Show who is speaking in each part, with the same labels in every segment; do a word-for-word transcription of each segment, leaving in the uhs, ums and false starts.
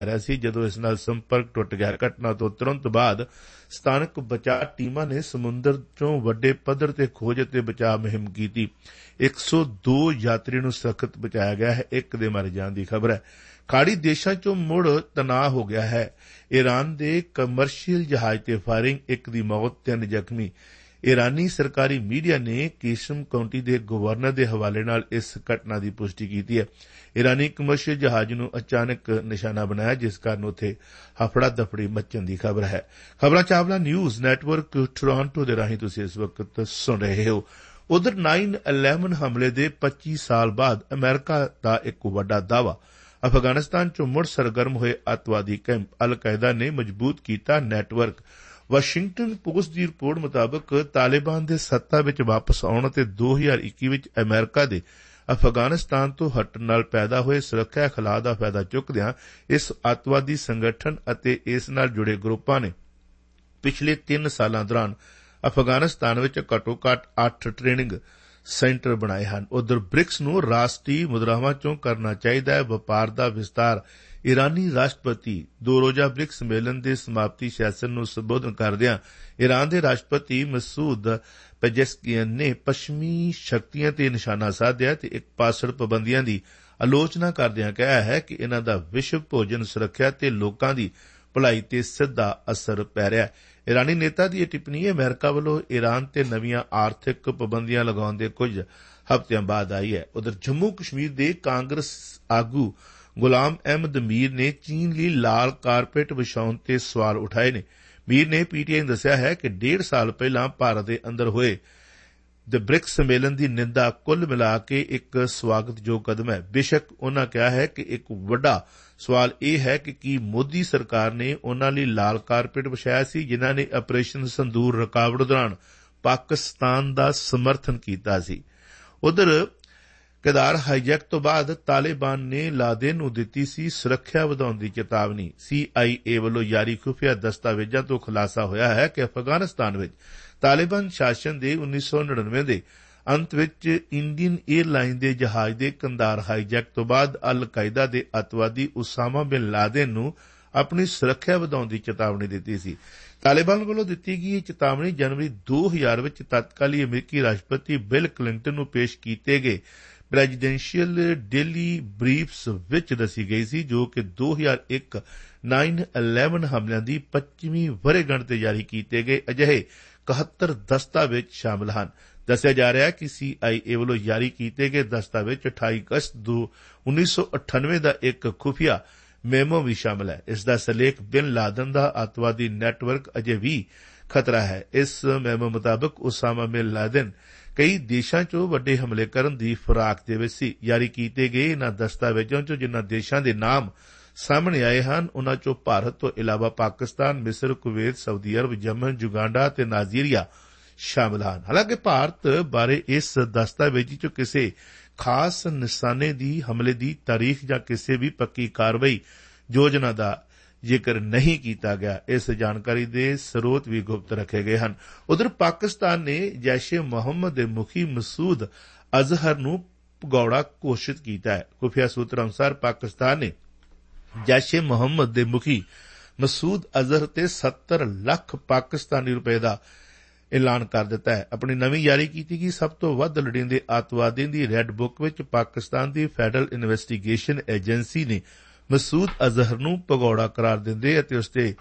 Speaker 1: ਰਿਹਾ ਸੀ ਜਦੋਂ ਇਸ ਨਾਲ ਸੰਪਰਕ ਟੁੱਟ ਗਿਆ। ਘਟਨਾ ਤੋਂ ਤੁਰੰਤ ਬਾਅਦ ਸਥਾਨਕ ਬਚਾਅ ਟੀਮਾਂ ਨੇ ਸਮੁੰਦਰ ਚੋਂ ਵੱਡੇ ਪੱਧਰ ਤੇ ਖੋਜ ਅਤੇ ਬਚਾਅ ਮੁਹਿੰਮ ਕੀਤੀ। ਇੱਕ ਸੌ ਦੋ ਯਾਤਰੀ ਨੂੰ ਸੁਰੱਖਿਅਤ ਬਚਾਇਆ ਗਿਆ ਹੈ। ਇੱਕ ਦੇ ਮਾਰੇ ਜਾਣ ਦੀ ਖਬਰ ਹੈ। ਖਾੜੀ ਦੇਸ਼ਾਂ ਚੋਂ ਮੁੜ ਤਣਾਅ ਹੋ ਗਿਆ ਹੈ। ਈਰਾਨ ਦੇ ਕਮਰਸ਼ੀਅਲ ਜਹਾਜ਼ ਤੇ ਫਾਇਰਿੰਗ, ਇੱਕ ਦੀ ਮੌਤ, ਤਿੰਨ ਜ਼ਖਮੀ। ਈਰਾਨੀ ਸਰਕਾਰੀ ਮੀਡੀਆ ਨੇ ਕੀਸ਼ਮ ਕਾਉਂਟੀ ਦੇ ਗਵਰਨਰ ਦੇ ਹਵਾਲੇ ਨਾਲ ਇਸ ਘਟਨਾ ਦੀ ਪੁਸ਼ਟੀ ਕੀਤੀ ਹੈ। ਈਰਾਨੀ ਕਮਰਸ਼ੀਅਲ ਜਹਾਜ਼ ਨੂੰ ਅਚਾਨਕ ਨਿਸ਼ਾਨਾ ਬਣਾਇਆ, ਜਿਸ ਕਾਰਨ ਉੱਥੇ ਹਫੜਾ ਦਫੜੀ ਮੱਚਣ ਦੀ ਖਬਰ ਹੈ। ਖਬਰਾਂ ਚਾਵਲਾ ਨਿਊਜ਼ ਨੈਟਵਰਕ ਟੋਰਾਂਟੋ ਦੇ ਰਾਹੀਂ ਤੁਸੀਂ ਇਸ ਵਕਤ ਸੁਣ ਰਹੇ ਹੋ। ਉਧਰ ਨਾਈਨ ਇਲੈਵਨ ਹਮਲੇ ਦੇ ਪੱਚੀ ਸਾਲ ਬਾਅਦ ਅਮਰੀਕਾ ਦਾ ਇੱਕ ਵੱਡਾ ਦਾਅਵਾ। ਅਫਗਾਨਿਸਤਾਨ ਚੋਂ ਮੁੜ ਸਰਗਰਮ ਹੋਏ ਅੱਤਵਾਦੀ ਕੈਂਪ। ਅਲ ਕਾਇਦਾ ਨੇ ਮਜ਼ਬੂਤ ਕੀਤਾ ਨੈਟਵਰਕ। ਵਾਸ਼ਿੰਗਟਨ ਪੋਸਟ ਦੀ ਰਿਪੋਰਟ ਮੁਤਾਬਕ ਤਾਲਿਬਾਨ ਦੇ ਸੱਤਾ ਵਿੱਚ ਵਾਪਸ ਆਉਣ ਅਤੇ ਦੋ ਹਜ਼ਾਰ ਇੱਕੀ ਵਿੱਚ ਅਮਰੀਕਾ ਦੇ ਅਫਗਾਨਿਸਤਾਨ ਤੋਂ ਹਟਣ ਨਾਲ ਪੈਦਾ ਹੋਏ ਸੁਰੱਖਿਆ ਖਲਾਅ ਦਾ ਫਾਇਦਾ ਚੁੱਕਦਿਆਂ ਇਸ ਅੱਤਵਾਦੀ ਸੰਗਠਨ ਅਤੇ ਇਸ ਨਾਲ ਜੁੜੇ ਗਰੁੱਪਾਂ ਨੇ ਪਿਛਲੇ ਤਿੰਨ ਸਾਲਾਂ ਦੌਰਾਨ ਅਫਗਾਨਿਸਤਾਨ ਵਿੱਚ ਘੱਟੋ ਘੱਟ ਅੱਠ ਟ੍ਰੇਨਿੰਗ ਸੈਂਟਰ ਬਣਾਏ ਹਨ। ਉਧਰ ਬ੍ਰਿਕਸ ਨੂੰ ਰਾਸ਼ਟਰੀ ਮੁਦਰਾਵਾਂ ਚੋਂ ਕਰਨਾ ਚਾਹੀਦਾ ਹੈ ਵਪਾਰ ਦਾ ਵਿਸਤਾਰ। ਈਰਾਨੀ ਰਾਸ਼ਟਰਪਤੀ ਦੋ ਰੋਜ਼ਾ ਬ੍ਰਿਕਸ ਸੰਮੇਲਨ ਦੇ ਸਮਾਪਤੀ ਸੈਸ਼ਨ ਨੂੰ ਸੰਬੋਧਨ ਕਰਦਿਆਂ ਈਰਾਨ ਦੇ ਰਾਸ਼ਟਰਪਤੀ ਮਸੂਦ ਪੈਜ਼ੈਸ਼ਕੀਅਨ ਨੇ ਪੱਛਮੀ ਸ਼ਕਤੀਆਂ ਤੇ ਨਿਸ਼ਾਨਾ ਸਾਧਿਆ ਤੇ ਇੱਕ ਪਾਸੜ ਪਾਬੰਦੀਆਂ ਦੀ ਆਲੋਚਨਾ ਕਰਦਿਆਂ ਕਿਹਾ ਹੈ ਕਿ ਇਨ੍ਹਾਂ ਦਾ ਵਿਸ਼ਵ ਭੋਜਨ ਸੁਰੱਖਿਆ ਤੇ ਲੋਕਾਂ ਦੀ ਭਲਾਈ ਤੇ ਸਿੱਧਾ ਅਸਰ ਪੈ ਰਿਹਾ ਹੈ। ਈਰਾਨੀ ਨੇਤਾ ਦੀ ਇਹ ਟਿੱਪਣੀ ਅਮਰੀਕਾ ਵੱਲੋਂ ਈਰਾਨ ਤੇ ਨਵੀਆਂ ਆਰਥਿਕ ਪਾਬੰਦੀਆਂ ਲਗਾਉਣ ਦੇ ਕੁਝ ਹਫ਼ਤਿਆਂ ਬਾਅਦ ਆਈ ਹੈ। ਉਧਰ ਜੰਮੂ ਕਸ਼ਮੀਰ ਦੇ ਕਾਂਗਰਸ ਆਗੂ ਗੁਲਾਮ ਅਹਿਮਦ ਮੀਰ ਨੇ ਚੀਨ ਲਈ ਲਾਲ ਕਾਰਪੇਟ ਵਿਛਾਉਣ ਤੇ ਸਵਾਲ ਉਠਾਏ ਨੇ। ਮੀਰ ਨੇ ਪੀਟੀਆਈ ਨੂੰ ਦੱਸਿਆ ਹੈ ਕਿ ਡੇਢ ਸਾਲ ਪਹਿਲਾਂ ਭਾਰਤ ਦੇ ਅੰਦਰ ਹੋਏ ਦ ਬ੍ਰਿਕਸ ਸੰਮੇਲਨ ਦੀ ਨਿੰਦਾ ਕੁੱਲ ਮਿਲਾ ਕੇ ਇੱਕ ਸਵਾਗਤਯੋਗ ਕਦਮ ਹੈ। ਬੇਸ਼ੱਕ ਉਨ੍ਹਾਂ ਕਿਹਾ ਹੈ ਕਿ ਇੱਕ ਵੱਡਾ ਸਵਾਲ ਇਹ ਹੈ ਕਿ ਕੀ ਮੋਦੀ ਸਰਕਾਰ ਨੇ ਉਨ੍ਹਾਂ ਲਈ ਲਾਲ ਕਾਰਪੇਟ ਵਿਛਾਇਆ ਸੀ ਜਿਨ੍ਹਾਂ ਨੇ ਆਪਰੇਸ਼ਨ ਸੰਦੂਰ ਰੁਕਾਵਟ ਦੌਰਾਨ ਪਾਕਿਸਤਾਨ ਦਾ ਸਮਰਥਨ ਕੀਤਾ ਸੀ। ਉਧਰ ਕੇਦਾਰ ਹਾਈਜੈਕ ਤੋਂ ਬਾਅਦ ਤਾਲਿਬਾਨ ਨੇ ਲਾਦੇਨ ਨੂੰ ਦਿੱਤੀ ਸੀ ਸੁਰੱਖਿਆ ਵਧਾਉਣ ਦੀ ਚੇਤਾਵਨੀ। ਸੀ ਆਈ ਏ ਵੱਲੋਂ ਜਾਰੀ ਖੁਫੀਆ ਦਸਤਾਵੇਜ਼ਾਂ ਤੋਂ ਖੁਲਾਸਾ ਹੋਇਆ ਹੈ ਕਿ ਅਫਗਾਨਿਸਤਾਨ ਵਿੱਚ ਤਾਲਿਬਾਨ ਸ਼ਾਸਨ ਦੇ ਉੱਨੀ ਸੌ ਨੜਿਨਵੇਂ ਦੇ ਅੰਤ ਵਿੱਚ ਇੰਡੀਅਨ ਏਅਰਲਾਈਨ ਦੇ ਜਹਾਜ਼ ਦੇ ਕੰਦਾਰ ਹਾਈਜੈਕ ਤੋਂ ਬਾਅਦ ਅਲ ਕਾਇਦਾ ਦੇ ਅੱਤਵਾਦੀ ਉਸਾਮਾ ਬਿਨ ਲਾਦੇਨ ਨੂੰ ਆਪਣੀ ਸੁਰੱਖਿਆ ਵਧਾਉਣ ਦੀ ਚੇਤਾਵਨੀ ਦਿੱਤੀ ਸੀ। ਤਾਲਿਬਾਨ ਵੱਲੋਂ ਦਿੱਤੀ ਗਈ ਇਹ ਚੇਤਾਵਨੀ ਜਨਵਰੀ ਦੋ ਹਜ਼ਾਰ ਵਿੱਚ ਤਤਕਾਲੀ ਅਮਰੀਕੀ ਰਾਸ਼ਟਰਪਤੀ ਬਿਲ ਕਲਿੰਟਨ ਨੂੰ ਪੇਸ਼ ਕੀਤੇ ਗਏ ਪ੍ਰੈਜ਼ੀਡੈਂਸ਼ੀਅਲ ਡੇਲੀ ਬਰੀਫਸ ਵਿੱਚ ਦੱਸੀ ਗਈ ਸੀ, ਜੋ ਕਿ ਦੋ ਹਜ਼ਾਰ ਇੱਕ ਨਾਈਨ ਇਲੈਵਨ ਹਮਲਿਆਂ ਦੀ ਪੱਚੀਵੀਂ ਵਰ੍ਹੇਗੰਢ ਤੇ ਜਾਰੀ ਕੀਤੇ ਗਏ ਅਜਿਹੇ ਇਕਹੱਤਰ ਦਸਤਾਵੇਜ਼ ਸ਼ਾਮਲ ਹਨ। ਦੱਸਿਆ ਜਾ ਰਿਹਾ ਹੈ ਕਿ ਸੀ ਆਈ ਏ ਵੱਲੋਂ ਜਾਰੀ ਕੀਤੇ ਗਏ ਦਸਤਾਵੇਜ਼ ਅਠਾਈ ਅਗਸਤ ਉੱਨੀ ਸੌ ਅਠਾਨਵੇਂ ਦਾ ਇੱਕ ਖੁਫੀਆ ਮੈਮੋ ਵੀ ਸ਼ਾਮਲ ਹੈ। ਇਸ ਦਾ ਸਿਰਲੇਖ ਬਿਨ ਲਾਦਨ ਦਾ ਅੱਤਵਾਦੀ ਨੈਟਵਰਕ ਅਜੇ ਵੀ ਖਤਰਾ ਹੈ। ਇਸ ਮੈਮੋ ਮੁਤਾਬਕ ਉਸਾਮਾ ਬਿਨ ਲਾਦਨ ਕਈ ਦੇਸ਼ਾਂ ਚੋਂ ਵੱਡੇ ਹਮਲੇ ਕਰਨ ਦੀ ਫਿਰਾਕ ਦੇ ਵਿੱਚ ਸੀ। ਜਾਰੀ ਕੀਤੇ ਗਏ ਇਨ੍ਹਾਂ ਦਸਤਾਵੇਜ਼ਾਂ ਚੋਂ ਜਿਨ੍ਹਾਂ ਦੇਸ਼ਾਂ ਦੇ ਨਾਮ ਸਾਹਮਣੇ ਆਏ ਹਨ ਉਨ੍ਹਾਂ ਚੋਂ ਭਾਰਤ ਤੋਂ ਇਲਾਵਾ ਪਾਕਿਸਤਾਨ, ਮਿਸਰ, Kuwait, Saudi Arab, Yemen, Uganda ਅਤੇ ਨਾਈਜੀਰੀਆ ਸ਼ਾਮਲ ਹਨ। ਹਾਲਾਂਕਿ ਭਾਰਤ ਬਾਰੇ ਇਸ ਦਸਤਾਵੇਜ਼ੀ ਚ ਕਿਸੇ ਖਾਸ ਨਿਸ਼ਾਨੇ ਦੀ ਹਮਲੇ ਦੀ ਤਾਰੀਖ ਜਾਂ ਕਿਸੇ ਵੀ ਪੱਕੀ ਕਾਰਵਾਈ ਯੋਜਨਾ ਦਾ ਜ਼ਿਕਰ ਨਹੀਂ ਕੀਤਾ ਗਿਆ। ਇਸ ਜਾਣਕਾਰੀ ਦੇ ਸਰੋਤ ਵੀ ਗੁਪਤ ਰੱਖੇ ਗਏ ਹਨ। ਉਧਰ ਪਾਕਿਸਤਾਨ ਨੇ ਜੈਸ਼ ਏ ਮੁਹੰਮਦ ਦੇ ਮੁਖੀ ਮਸੂਦ ਅਜ਼ਹਰ ਨੂੰ ਭਗੌੜਾ ਘੋਸ਼ਿਤ ਕੀਤਾ ਹੈ। ਖੁਫੀਆ ਸੂਤਰਾਂ ਅਨੁਸਾਰ ਪਾਕਿਸਤਾਨ ਨੇ ਜੈਸ਼ ਏ ਮੁਹੰਮਦ ਦੇ ਮੁਖੀ ਮਸੂਦ ਅਜ਼ਹਰ ਤੇ ਸੱਤਰ ਲੱਖ ਪਾਕਿਸਤਾਨੀ ਰੁਪਏ ਦਾ ਐਲਾਨ ਕਰ ਦਿੱਤਾ ਹੈ। ਆਪਣੀ ਨਵੀਂ ਜਾਰੀ ਕੀਤੀ ਗਈ ਸਭ ਤੋਂ ਵੱਧ ਲੋੜੀਂਦੇ ਅੱਤਵਾਦੀਆਂ ਦੀ ਰੈੱਡ ਬੁੱਕ ਵਿੱਚ ਪਾਕਿਸਤਾਨ ਦੀ ਫੈਡਰਲ ਇਨਵੈਸਟੀਗੇਸ਼ਨ ਏਜੰਸੀ ਨੇ ਮਸੂਦ ਅਜ਼ਹਰ ਨੂੰ ਭਗੌੜਾ ਕਰਾਰ ਦਿੰਦੇ ਅਤੇ ਉਸ ਤੇ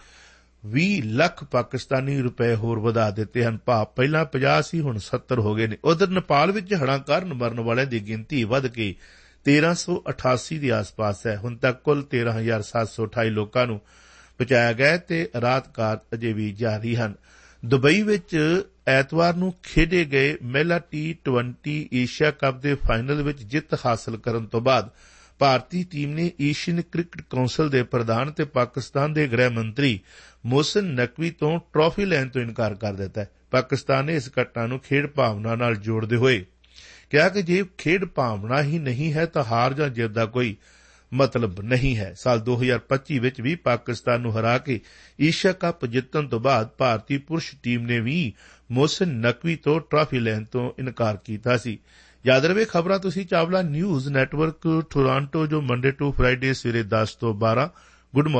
Speaker 1: ਵੀਹ ਲੱਖ ਪਾਕਿਸਤਾਨੀ ਰੁਪਏ ਹੋਰ ਵਧਾ ਦਿੱਤੇ ਹਨ। ਭਾਵ ਪਹਿਲਾਂ ਪੰਜਾਹ ਸੀ, ਹੁਣ ਸੱਤਰ ਹੋ ਗਏ ਨੇ। ਉਧਰ ਨੇਪਾਲ ਵਿੱਚ ਹੜ੍ਹਾਂ ਕਾਰਨ ਮਰਨ ਵਾਲਿਆਂ ਦੀ ਗਿਣਤੀ ਵੱਧ ਕੇ ਤੇਰਾਂ ਸੌ ਅਠਾਸੀ ਦੇ ਆਸ-ਪਾਸ ਹੈ। ਹੁਣ ਤੱਕ ਕੁੱਲ ਤੇਰਾਂ ਹਜ਼ਾਰ ਸੱਤ ਸੌ ਅਠਾਈ ਲੋਕਾਂ ਨੂੰ ਬਚਾਇਆ ਗਿਆ ਤੇ ਰਾਹਤ ਕਾਰਜ ਅਜੇ ਵੀ ਜਾਰੀ ਹਨ। ਦੁਬਈ ਵਿੱਚ ਐਤਵਾਰ ਨੂੰ ਖੇਡੇ ਗਏ ਮਹਿਲਾ ਟੀ ਟਵੈਂਟੀ ਏਸ਼ੀਆ ਕੱਪ ਦੇ ਫਾਈਨਲ ਵਿੱਚ ਜਿੱਤ ਹਾਸਲ ਕਰਨ ਤੋਂ ਬਾਅਦ ਭਾਰਤੀ ਟੀਮ ਨੇ ਏਸ਼ੀਅਨ ਕ੍ਰਿਕਟ ਕੌਂਸਲ ਦੇ ਪ੍ਰਧਾਨ ਤੇ ਪਾਕਿਸਤਾਨ ਦੇ ਗ੍ਰਹਿ ਮੰਤਰੀ ਮੋਹਸਿਨ ਨਕਵੀ ਤੋਂ ਟਰਾਫੀ ਲੈਣ ਤੋਂ ਇਨਕਾਰ ਕਰ ਦਿੱਤਾ ਹੈ। ਪਾਕਿਸਤਾਨ ਨੇ ਇਸ ਘਟਨਾ ਨੂੰ ਖੇਡ ਭਾਵਨਾ ਨਾਲ ਜੋੜਦੇ ਹੋਏ ਕਿਹਾ ਕਿ ਜੇ ਖੇਡ ਭਾਵਨਾ ਹੀ ਨਹੀਂ ਹੈ ਤਾਂ ਹਾਰ ਜਾਂ ਜਿੱਤ ਦਾ ਕੋਈ ਮਤਲਬ ਨਹੀਂ ਹੈ। ਸਾਲ ਦੋ ਹਜ਼ਾਰ ਪੱਚੀ ਵਿੱਚ ਵੀ ਪਾਕਿਸਤਾਨ ਨੂੰ ਹਰਾ ਕੇ ਏਸ਼ੀਆ ਕੱਪ ਜਿੱਤਣ ਤੋਂ ਬਾਅਦ ਭਾਰਤੀ ਪੁਰਸ਼ ਟੀਮ ਨੇ ਵੀ ਮੋਹਸਿਨ ਨਕਵੀ ਤੋਂ ਟਰਾਫੀ ਲੈਣ ਤੋਂ ਇਨਕਾਰ ਕੀਤਾ ਸੀ। ਯਾਦ ਰਵੇ ਖਬਰਾਂ ਤੁਸੀਂ ਚਾਵਲਾ ਨਿਊਜ਼ ਨੈਟਵਰਕ ਟੋਰਾਂਟੋ ਜੋ ਮੰਡੇ ਟੂ ਫਰਾਈਡੇ ਸਵੇਰੇ ਦਸ ਤੋਂ ਬਾਰਾਂ ਗੁੱਡ